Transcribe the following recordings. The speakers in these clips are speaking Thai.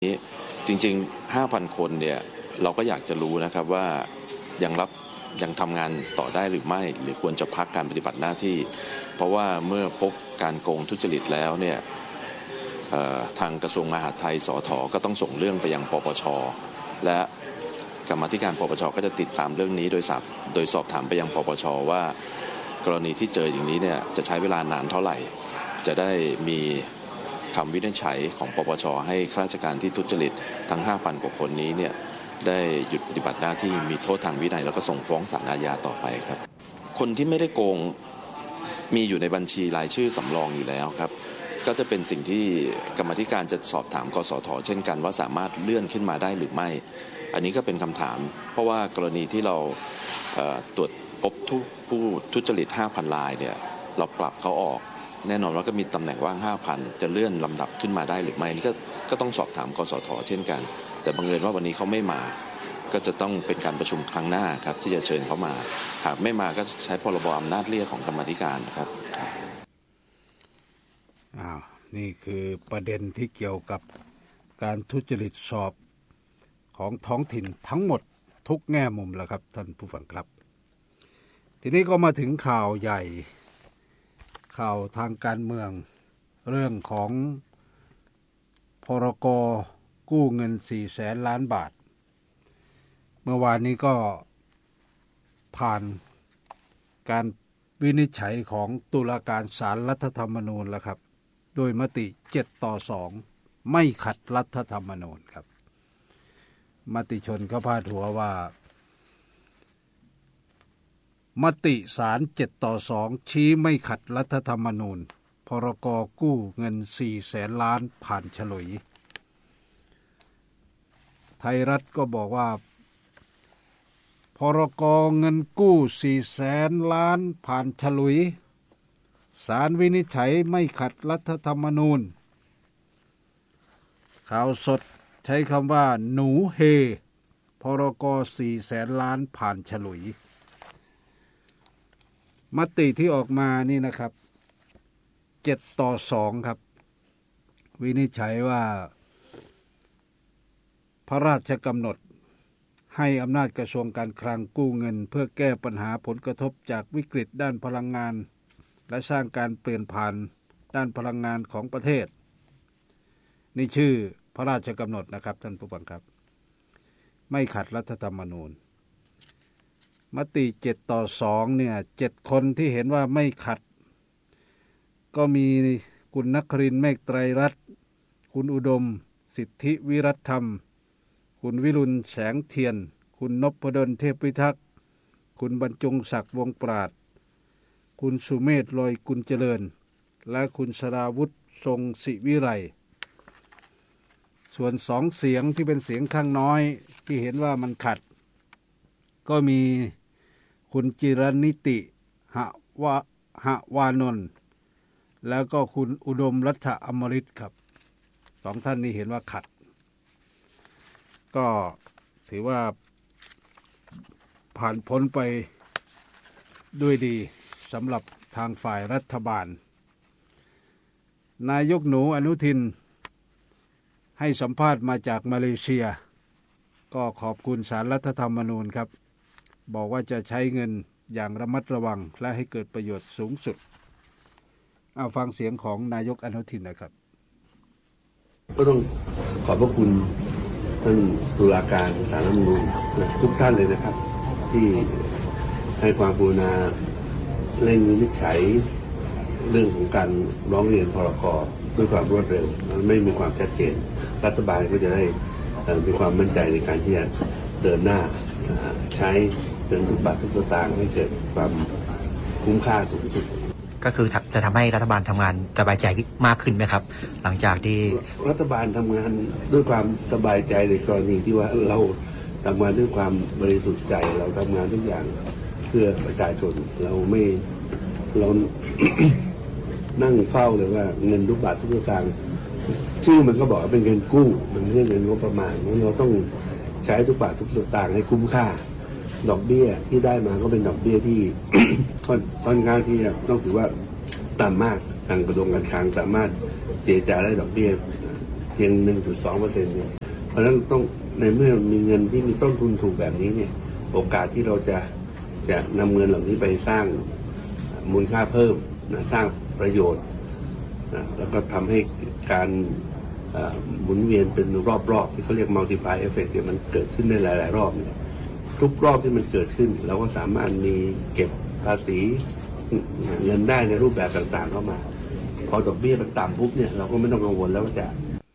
จริงๆ 5,000 คนเนี่ยเราก็อยากจะรู้นะครับว่ายังทำงานต่อได้หรือไม่หรือควรจะพักการปฏิบัติหน้าที่เพราะว่าเมื่อพบการโกงทุจริตแล้วเนี่ยทางกระทรวงมหาดไทยสทก็ต้องส่งเรื่องไปยังปปชและกรรมาธิการปปชก็จะติดตามเรื่องนี้โดยสอบถามไปยังปปชว่ากรณีที่เจออย่างนี้เนี่ยจะใช้เวลานานเท่าไหร่จะได้มีคำวินิจฉัยของปปชให้ข้าราชการที่ทุจริตทั้ง 5,000 กว่าคนนี้เนี่ยได้หยุดปฏิบัติหน้าที่มีโทษทางวินัยแล้วก็ส่งฟ้องศาลอาญาต่อไปครับคนที่ไม่ได้โกงมีอยู่ในบัญชีรายชื่อสำรองอยู่แล้วครับก็จะเป็นสิ่งที่กรรมาธิการจะสอบถามกสทเช่นกันว่าสามารถเลื่อนขึ้นมาได้หรือไม่อันนี้ก็เป็นคำถามเพราะว่ากรณีที่เราตรวจพบผู้ทุจริต 5,000 รายเนี่ยเราปรับเขาออกแน่นอนว่าก็มีตำแหน่งว่าง 5,000 จะเลื่อนลำดับขึ้นมาได้หรือไม่นี่ก็ต้องสอบถามกสทเช่นกันแต่บังเอิญว่าวันนี้เขาไม่มาก็จะต้องเป็นการประชุมครั้งหน้าครับที่จะเชิญเขามาหากไม่มาก็ใช้พรบอำนาจเรียกของกรรมาธิการครับนี่คือประเด็นที่เกี่ยวกับการทุจริตสอบของท้องถิ่นทั้งหมดทุกแง่มุมแล้วครับท่านผู้ฟังครับทีนี้ก็มาถึงข่าวใหญ่ข่าวทางการเมืองเรื่องของพรก.กู้เงิน 400,000 ล้านบาทเมื่อวานนี้ก็ผ่านการวินิจฉัยของตุลาการศาลรัฐธรรมนูญแล้วครับโดยมติ7-2ไม่ขัดรัฐธรรมนูญครับมติชนเขาพาดหัวว่ามติศาล7-2ชี้ไม่ขัดรัฐธรรมนูญพรก.กู้เงิน 400,000 ล้านผ่านฉลุยไทยรัฐก็บอกว่าพรก.เงินกู้ 400,000 ล้านผ่านฉลุยศาลวินิจฉัยไม่ขัดรัฐธรรมนูญข่าวสดใช้คำว่าหนูเฮพรก. 400,000 ล้านผ่านฉลุยมติที่ออกมานี่นะครับ7-2ครับวินิจฉัยว่าพระราชกำหนดให้อำนาจกระทรวงการคลังกู้เงินเพื่อแก้ปัญหาผลกระทบจากวิกฤตด้านพลังงานและสร้างการเปลี่ยนผ่านด้านพลังงานของประเทศนี่ชื่อพระราชกำหนดนะครับท่านผู้ฟังครับไม่ขัดรัฐธรรมนูญมติ7-2เนี่ย7คนที่เห็นว่าไม่ขัดก็มีคุณนครินทร์เมฆไตรรัตน์คุณอุดมสิทธิวิรัตธรรมคุณวิรุณแสงเทียนคุณนพดลเทพพิทักษ์คุณบรรจงศักดิ์วงปราดคุณสุเมธลอยกุลเจริญและคุณสราวุธทรงศิวิไลส่วน2เสียงที่เป็นเสียงข้างน้อยที่เห็นว่ามันขัดก็มีคุณจิรนิติหวานนท์แล้วก็คุณอุดมรัฐอมฤตครับ2ท่านนี้เห็นว่าขัดก็ถือว่าผ่านพ้นไปด้วยดีสำหรับทางฝ่ายรัฐบาลนายกหนูอนุทินให้สัมภาษณ์มาจากมาเลเซียก็ขอบคุณศาลรัฐธรรมนูญครับบอกว่าจะใช้เงินอย่างระมัดระวังและให้เกิดประโยชน์สูงสุดเอาฟังเสียงของนายกอนุทินนะครับก็ต้องขอบพระคุณท่านตุลาการศาลรัฐธรรมนูญทุกท่านเลยนะครับที่ให้ความกรุณาเร่งวินิจฉัยเรื่องของการร้องเรียนพรก.ด้วยความรวดเร็วไม่มีความชัดเจนรัฐบาลก็จะได้มีความมั่นใจในการที่จะเดินหน้าใช้เงินทุกบาททุกสตางค์ให้เกิดความคุ้มค่าสูงสุดก็คือจะทำให้รัฐบาลทำงานสบายใจมากขึ้นไหมครับหลังจากที่รัฐบาลทำงานด้วยความสบายใจในกรณีที่ว่าเราทำงานด้วยความบริสุทธิ์ใจเราทำงานทุกอย่างเพื่อประชาชนเรา นั่งเฝ้าเลยว่าเงินทุกบาททุกสตางค์ชื่อมันก็บอกว่าเป็นเงินกู้มันไม่ใช่เงินงบประมาณเราต้องใช้ทุกบาททุกสตางค์ให้คุ้มค่าดอกเบี้ยที่ได้มาก็เป็นดอกเบี้ยที่ ค่อนข้างที่ต้องถือว่าต่ำมากทางกระทรวงการคลังสามารถเจรจาได้ดอกเบี้ยที่พียง 1.2% เนี่ยเพราะฉะนั้นต้องในเมื่อมีเงินที่มีต้นทุนถูกแบบนี้เนี่ยโอกาสที่เราจะนำเงินเหล่านี้ไปสร้างมูลค่าเพิ่มนะสร้างประโยชน์นะแล้วก็ทำให้การหมุนเวียนเป็นรอบๆที่เขาเรียก multiply effect เนี่ยมันเกิดขึ้นในหลายๆรอบเนี่ยทุกรอบที่มันเกิดขึ้นเราก็สามารถมีเก็บภาษีเงินได้ในรูปแบบต่างๆเข้ามาพอดอกเบี้ยมันต่ำปุ๊บเนี่ยเราก็ไม่ต้องกังวลแล้วว่าจะ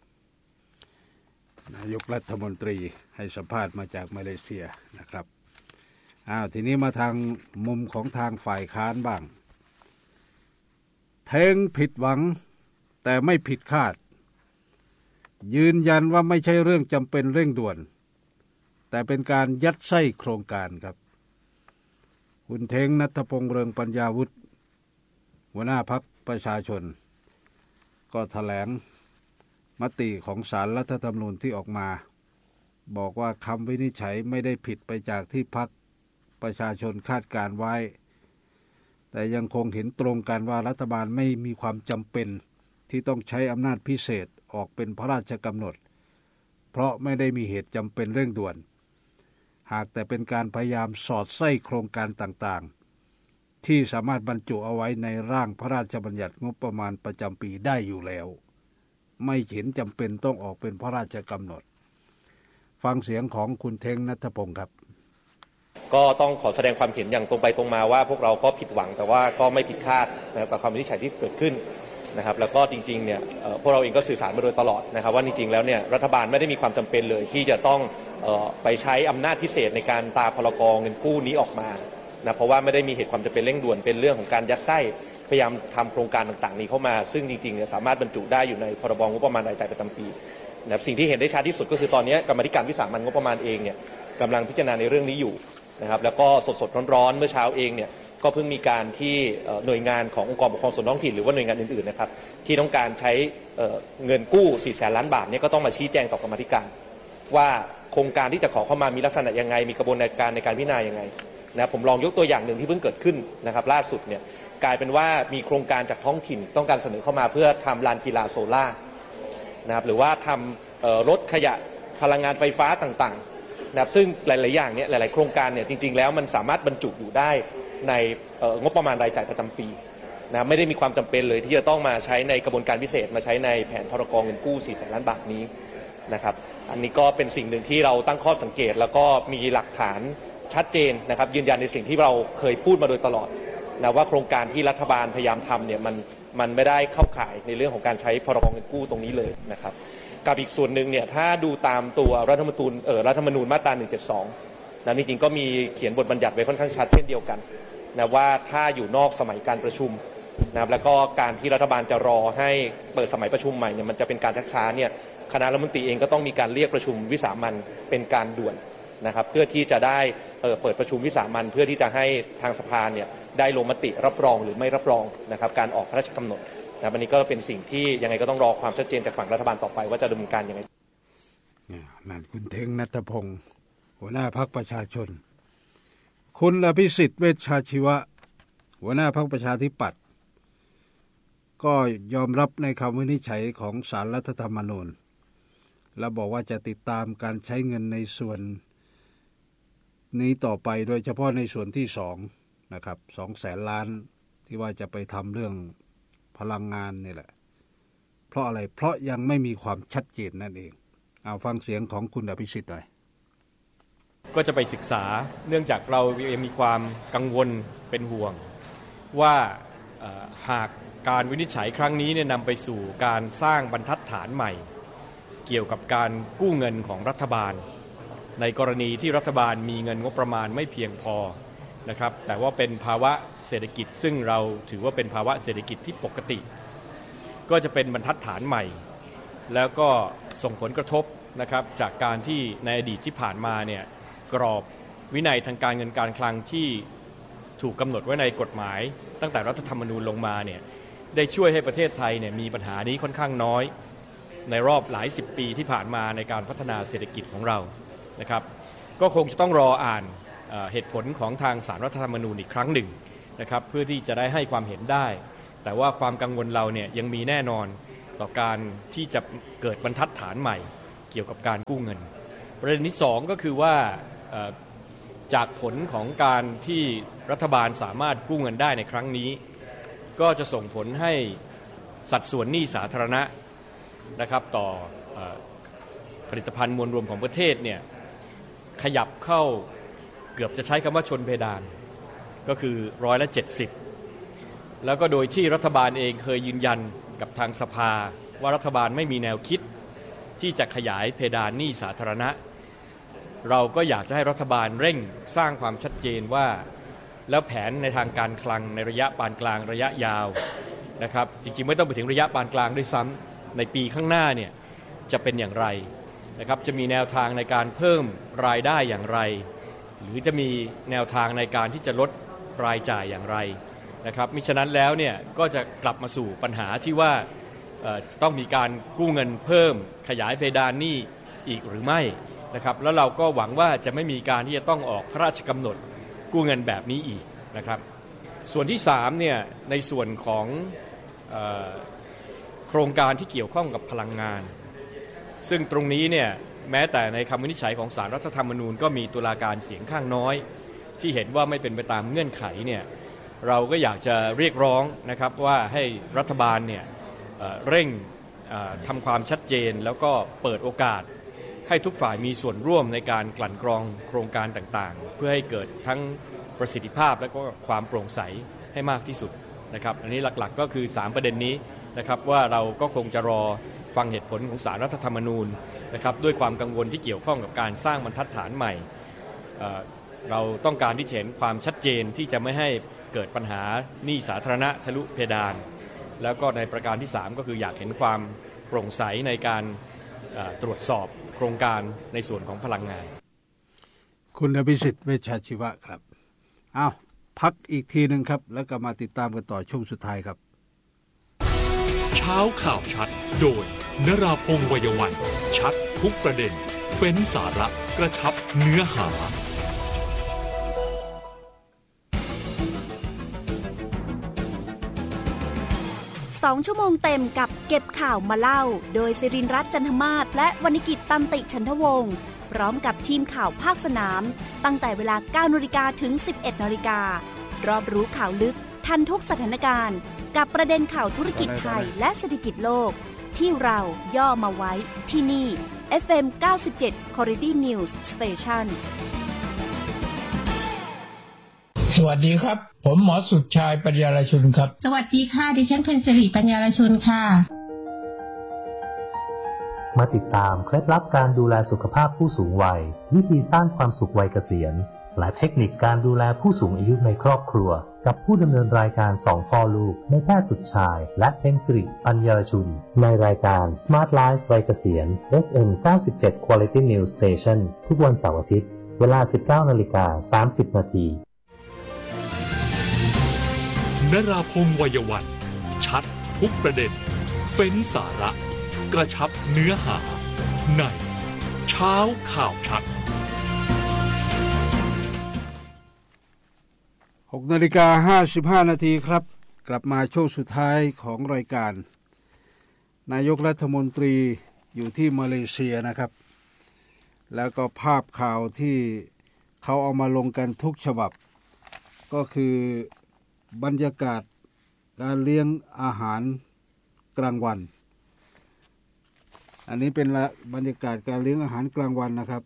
นายกรัฐมนตรีให้สัมภาษณ์มาจากมาเลเซียนะครับทีนี้มาทางมุมของทางฝ่ายค้านบ้างเท้งผิดหวังแต่ไม่ผิดคาดยืนยันว่าไม่ใช่เรื่องจำเป็นเร่งด่วนแต่เป็นการยัดไส้โครงการครับคุณเท้งณัฐพงษ์เรืองปัญญาวุฒิหัวหน้าพรรคประชาชนก็แถลงมติของศาลรัฐธรรมนูญที่ออกมาบอกว่าคำวินิจฉัยไม่ได้ผิดไปจากที่พรรคประชาชนคาดการไว้แต่ยังคงเห็นตรงกันว่ารัฐบาลไม่มีความจำเป็นที่ต้องใช้อำนาจพิเศษออกเป็นพระราชกำหนดเพราะไม่ได้มีเหตุจำเป็นเร่งด่วนหากแต่เป็นการพยายามสอดไส้โครงการต่างๆที่สามารถบรรจุเอาไว้ในร่างพระราชบัญญัติงบประมาณประจำปีได้อยู่แล้วไม่เห็นจำเป็นต้องออกเป็นพระราชกำหนดฟังเสียงของคุณเท้งณัฐพงศ์ครับก็ต้องขอแสดงความเห็นอย่างตรงไปตรงมาว่าพวกเราก็ผิดหวังแต่ว่าก็ไม่ผิดคาดนะครับกับความวินิจฉัยที่เกิดขึ้นนะครับแล้วก็จริงๆเนี่ยพวกเราเองก็สื่อสารมาโดยตลอดนะครับว่าจริงๆแล้วเนี่ยรัฐบาลไม่ได้มีความจำเป็นเลยที่จะต้องไปใช้อำนาจพิเศษในการตราพรก.เงินกู้นี้ออกมานะเพราะว่าไม่ได้มีเหตุความจำเป็นเร่งด่วนเป็นเรื่องของการยัดไส้พยายามทำโครงการต่างๆนี้เข้ามาซึ่งจริงๆเนี่ยสามารถบรรจุได้อยู่ในพรบงบประมาณรายจ่ายประจำปีนะครับสิ่งที่เห็นได้ชัดที่สุดก็คือตอนนี้กรรมาธิการวิสามัญงบประมาณเองเนี่ยกำลังพิจารณาในเรื่องนี้อยู่นะครับแล้วก็สดๆร้อนๆเมื่อเช้าเองเนี่ยก็เพิ่งมีการที่หน่วยงานขององค์กรปกครองส่วนท้องถิ่นหรือว่าหน่วยงานอื่นๆนะครับที่ต้องการใช้เงินกู้400,000 ล้านบาทเนี่ยก็ต้องมาชี้แจงต่อกรรมาธิการว่าโครงการที่จะขอเข้ามามีลักษณะยังไงมีกระบวนการในการพิจารณายังไงนะผมลองยกตัวอย่างหนึ่งที่เพิ่งเกิดขึ้นนะครับล่าสุดเนี่ยกลายเป็นว่ามีโครงการจากท้องถิ่นต้องการเสนอเข้ามาเพื่อทำลานกีฬาโซล่านะครับหรือว่าทำรถขยะพลังงานไฟฟ้าต่างๆนะครับซึ่งหลายๆอย่างเนี่ยหลายๆโครงการเนี่ยจริงๆแล้วมันสามารถบรรจุอยู่ได้ในงบประมาณรายจ่ายประจำปีนะไม่ได้มีความจำเป็นเลยที่จะต้องมาใช้ในกระบวนการพิเศษมาใช้ในแผนพรก.เงินกู้400,000 ล้านบาทนี้นะครับอันนี้ก็เป็นสิ่งหนึ่งที่เราตั้งข้อสังเกตแล้วก็มีหลักฐานชัดเจนนะครับยืนยันในสิ่งที่เราเคยพูดมาโดยตลอดนะว่าโครงการที่รัฐบาลพยายามทำเนี่ยมันไม่ได้เข้าข่ายในเรื่องของการใช้พรบ.เงินกู้ตรงนี้เลยนะครับกับอีกส่วนหนึ่งเนี่ยถ้าดูตามตัวรัฐธรรมนูญมาตรา172นะจริงๆก็มีเขียนบทบัญญัติไว้ค่อนข้างชัดเช่นเดียวกันนะว่าถ้าอยู่นอกสมัยการประชุมนะครับแล้วก็การที่รัฐบาลจะรอให้เปิดสมัยประชุมใหม่เนี่ยมันจะเป็นการชักช้าเนี่ยคณะรัฐมนตรีเองก็ต้องมีการเรียกประชุมวิสามัญเป็นการด่วนนะครับเพื่อที่จะได้เปิดประชุมวิสามัญเพื่อที่จะให้ทางสภาเนี่ยได้ลงมติรับรองหรือไม่รับรองนะครับการออกพระราชกำหนดนะวันนี้ก็เป็นสิ่งที่ยังไงก็ต้องรอความชัดเจนจากฝั่งรัฐบาลต่อไปว่าจะดำเนินการยังไงนั่นคุณเท้งณัฐพงศ์หัวหน้าพรรคประชาชนคุณอภิสิทธิ์เวชชาชีวะหัวหน้าพรรคประชาธิปัตย์ก็ยอมรับในคำวินิจฉัยของศาลรัฐธรรมนูญและบอกว่าจะติดตามการใช้เงินในส่วนนี้ต่อไปโดยเฉพาะในส่วนที่2นะครับ200,000 ล้านที่ว่าจะไปทำเรื่องพลังงานนี่แหละเพราะอะไรเพราะยังไม่มีความชัดเจนนั่นเองเอาฟังเสียงของคุณอภิสิทธิ์หน่อยก็จะไปศึกษาเนื่องจากเรามีความกังวลเป็นห่วงว่าหากการวินิจฉัยครั้งนี้เนี่ยนำไปสู่การสร้างบรรทัดฐานใหม่เกี่ยวกับการกู้เงินของรัฐบาลในกรณีที่รัฐบาลมีเงินงบประมาณไม่เพียงพอนะครับแต่ว่าเป็นภาวะเศรษฐกิจซึ่งเราถือว่าเป็นภาวะเศรษฐกิจที่ปกติก็จะเป็นบรรทัดฐานใหม่แล้วก็ส่งผลกระทบนะครับจากการที่ในอดีตที่ผ่านมาเนี่ยกรอบวินัยทางการเงินการคลังที่ถูกกำหนดไว้ในกฎหมายตั้งแต่รัฐธรรมนูญลงมาเนี่ยได้ช่วยให้ประเทศไทยเนี่ยมีปัญหานี้ค่อนข้างน้อยในรอบหลายสิบปีที่ผ่านมาในการพัฒนาเศรษฐกิจของเรานะครับก็คงจะต้องรออ่านเหตุผลของทางศาลรัฐธรรมนูญอีกครั้งหนึ่งนะครับเพื่อที่จะได้ให้ความเห็นได้แต่ว่าความกังวลเราเนี่ยยังมีแน่นอนต่อการที่จะเกิดบรรทัดฐานใหม่เกี่ยวกับการกู้เงินประเด็นที่2ก็คือว่าจากผลของการที่รัฐบาลสามารถกู้เงินได้ในครั้งนี้ก็จะส่งผลให้สัดส่วนหนี้สาธารณะนะครับต่อผลิตภัณฑ์มวลรวมของประเทศเนี่ยขยับเข้าเกือบจะใช้คำว่าชนเพดานก็คือ70%แล้วก็โดยที่รัฐบาลเองเคยยืนยันกับทางสภาว่ารัฐบาลไม่มีแนวคิดที่จะขยายเพดานหนี้สาธารณะเราก็อยากจะให้รัฐบาลเร่งสร้างความชัดเจนว่าแล้วแผนในทางการคลังในระยะปานกลางระยะยาวนะครับจริงๆไม่ต้องไปถึงระยะปานกลางด้วยซ้ำในปีข้างหน้าเนี่ยจะเป็นอย่างไรนะครับจะมีแนวทางในการเพิ่มรายได้อย่างไรหรือจะมีแนวทางในการที่จะลดรายจ่ายอย่างไรนะครับมิฉะนั้นแล้วเนี่ยก็จะกลับมาสู่ปัญหาที่ว่าต้องมีการกู้เงินเพิ่มขยายเพดานหนี้อีกหรือไม่นะครับแล้วเราก็หวังว่าจะไม่มีการที่จะต้องออกพระราชกำหนดกู้เงินแบบนี้อีกนะครับส่วนที่3เนี่ยในส่วนของโครงการที่เกี่ยวข้องกับพลังงานซึ่งตรงนี้เนี่ยแม้แต่ในคำวินิจฉัยของศาลรัฐธรรมนูญก็มีตุลาการเสียงข้างน้อยที่เห็นว่าไม่เป็นไปตามเงื่อนไขเนี่ยเราก็อยากจะเรียกร้องนะครับว่าให้รัฐบาลเนี่ยเร่งทำความชัดเจนแล้วก็เปิดโอกาสให้ทุกฝ่ายมีส่วนร่วมในการกลั่นกรองโครงการต่างๆเพื่อให้เกิดทั้งประสิทธิภาพและก็ความโปร่งใสให้มากที่สุดนะครับอันนี้หลักๆก็คือ3ประเด็นนี้นะครับว่าเราก็คงจะรอฟังเหตุผลของศาลรัฐธรรมนูญนะครับด้วยความกังวลที่เกี่ยวข้องกับการสร้างบรรทัดฐานใหม่เราต้องการที่จะเห็นความชัดเจนที่จะไม่ให้เกิดปัญหาหนี้สาธารณะทะลุเพดานแล้วก็ในประการที่3ก็คืออยากเห็นความโปร่งใสในการตรวจสอบโครงการในส่วนของพลังงานคุณอภิสิทธิ์เวชชาชีวะครับพักอีกทีนึงครับแล้วก็มาติดตามกันต่อช่วงสุดท้ายครับเช้าข่าวชัดโดยนราพงษ์ วัยวันชัดทุกประเด็นเฟ้นสาระกระชับเนื้อหา 2 ชั่วโมงเต็มกับเก็บข่าวมาเล่าโดยศิรินทร์รัตน์จันทมาศและวรรณกิจตันติฉันทวงศ์พร้อมกับทีมข่าวภาคสนามตั้งแต่เวลา 9:00 นถึง 11:00 นรอบรู้ข่าวลึกทันทุกสถานการณ์กับประเด็นข่าวธุรกิจไทยและเศรษฐกิจโลกที่เราย่อมาไว้ที่นี่ FM 97 Quality News Station สวัสดีครับผมหมอสุดชายปัญญารชุนครับสวัสดีค่ะดิฉันเพ็ญศิริปัญญารชุนค่ะมาติดตามเคล็ดลับการดูแลสุขภาพผู้สูงวัยวิธีสร้างความสุขวัยเกษียณและเทคนิคการดูแลผู้สูงอายุในครอบครัวกับผู้ดำเนินรายการ2พ่อลูกในแพทย์สุดชายและเพ็ญศิริปัญญารชุนในรายการ Smart Life วัยเกษียณ FM 97 Quality News Station ทุกวันเสาร์อาทิตย์เวลา 19:30 น. นราพงษ์ วัยวันชัดทุกประเด็นเฟ้นสาระกระชับเนื้อหาในเช้าข่าวชัด 6:55 นาทีครับกลับมาช่วงสุดท้ายของรายการนายกรัฐมนตรีอยู่ที่มาเลเซียนะครับแล้วก็ภาพข่าวที่เขาเอามาลงกันทุกฉบับก็คือบรรยากาศการเลี้ยงอาหารกลางวันอันนี้เป็นบรรยากาศการเลี้ยงอาหารกลางวันนะครับ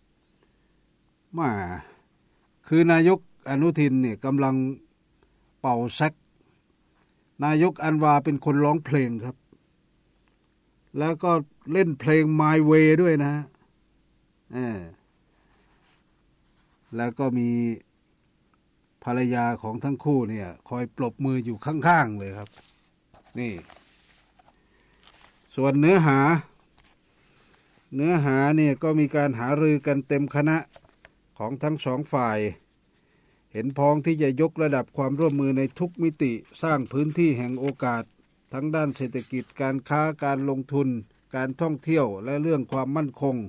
คือนายกอนุทินเนี่ยกำลังเป่าแซกนายกอันวาเป็นคนร้องเพลงครับแล้วก็เล่นเพลง My Way ด้วยนะแล้วก็มีภรรยาของทั้งคู่เนี่ยคอยปรบมืออยู่ข้างๆเลยครับนี่ส่วนเนื้อหาเนี่ยก็มีการหารือกันเต็มคณะของทั้ง2ฝ่ายเห็นพ้องที่จะยกระดับความร่วมมือในทุกมิติสร้างพื้นที่แห่งโอกาสทั้งด้านเศรษฐกิจการค้าการลงทุนการท่องเที่ยวและเรื่องความมั่นคง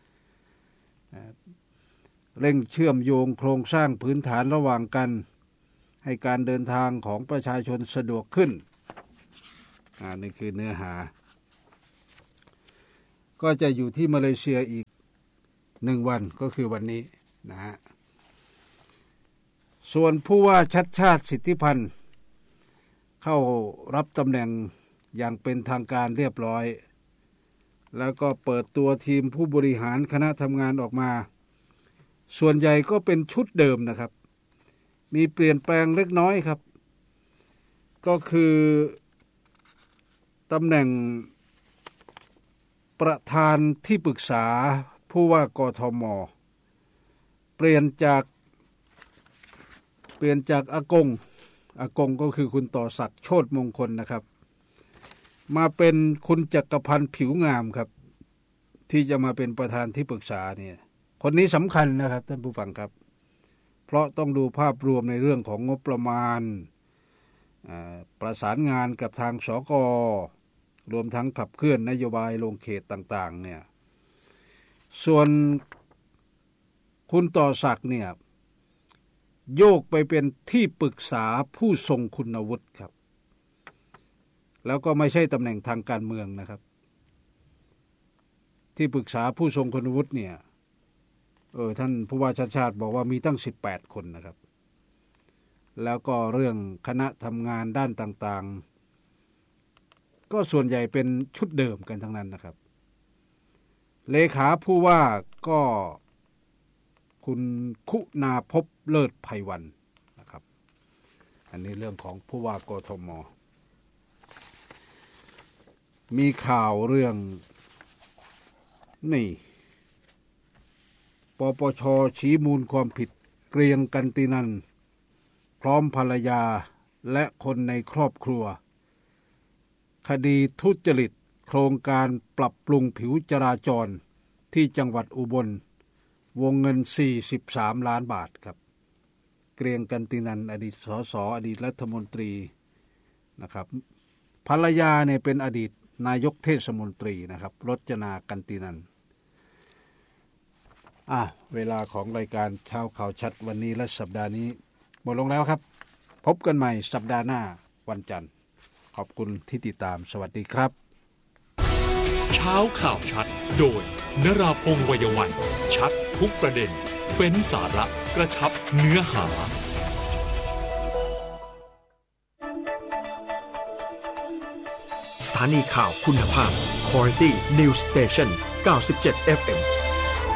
เร่งเชื่อมโยงโครงสร้างพื้นฐานระหว่างกันให้การเดินทางของประชาชนสะดวกขึ้นนี่คือเนื้อหาก็จะอยู่ที่มาเลเซียอีก1 วันก็คือวันนี้นะฮะส่วนผู้ว่าชัดชาติสิทธิพันธ์เข้ารับตำแหน่งอย่างเป็นทางการเรียบร้อยแล้วก็เปิดตัวทีมผู้บริหารคณะทำงานออกมาส่วนใหญ่ก็เป็นชุดเดิมนะครับมีเปลี่ยนแปลงเล็กน้อยครับก็คือตำแหน่งประธานที่ปรึกษาผู้ว่ากทม.เปลี่ยนจากอากงก็คือคุณต่อศักดิ์โชติมงคลนะครับมาเป็นคุณจักรพันธ์ผิวงามครับที่จะมาเป็นประธานที่ปรึกษาเนี่ยคนนี้สำคัญนะครับท่านผู้ฟังครับเพราะต้องดูภาพรวมในเรื่องของงบประมาณประสานงานกับทางสก.รวมทั้งขับเคลื่อนนโยบายลงเขตต่างๆเนี่ยส่วนคุณต่อศักดิ์เนี่ยโยกไปเป็นที่ปรึกษาผู้ทรงคุณวุฒิครับแล้วก็ไม่ใช่ตำแหน่งทางการเมืองนะครับที่ปรึกษาผู้ทรงคุณวุฒิเนี่ยท่านผู้ว่าชาติชาติบอกว่ามีตั้ง18 คนนะครับแล้วก็เรื่องคณะทำงานด้านต่างๆก็ส่วนใหญ่เป็นชุดเดิมกันทั้งนั้นนะครับเลขาผู้ว่าก็คุณคุณาภพเลิศไพวันนะครับอันนี้เรื่องของผู้ว่ากทม.มีข่าวเรื่องนี่ปปช.ชี้มูลความผิดเกรียงกันตินันพร้อมภรรยาและคนในครอบครัวคดีทุจริตโครงการปรับปรุงผิวจราจรที่จังหวัดอุบลวงเงิน43 ล้านบาทครับเกรียงกันตินันอดีตสสอดีตรัฐมนตรีนะครับภรรยาเนี่ยเป็นอดีตนายกเทศมนตรีนะครับรจนากันตินันเวลาของรายการเช้าข่าวชัดวันนี้และสัปดาห์นี้หมดลงแล้วครับพบกันใหม่สัปดาห์หน้าวันจันทร์ขอบคุณที่ติดตามสวัสดีครับเช้าข่าวชัดโดยนราพงษ์ วัยวันชัดทุกประเด็นเฟ้นสาระกระชับเนื้อหาสถานีข่าวคุณภาพ Quality News Station 97 FM